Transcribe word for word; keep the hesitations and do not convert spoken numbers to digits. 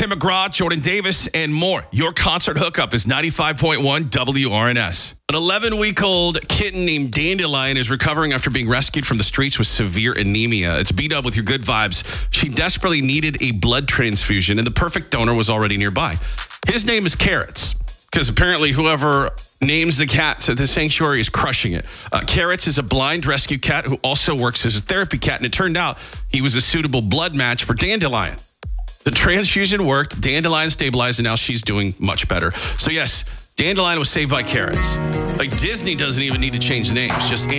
Tim McGraw, Jordan Davis, and more. Your concert hookup is ninety-five point one W R N S. An eleven-week-old kitten named Dandelion is recovering after being rescued from the streets with severe anemia. It's B-Dub with your good vibes. She desperately needed a blood transfusion, and the perfect donor was already nearby. His name is Carrots, because apparently whoever names the cats at the sanctuary is crushing it. Uh, Carrots is a blind rescue cat who also works as a therapy cat, and it turned out he was a suitable blood match for Dandelion. The transfusion worked, Dandelion stabilized, and now she's doing much better. So yes, Dandelion was saved by Carrots. Like Disney doesn't even need to change names, just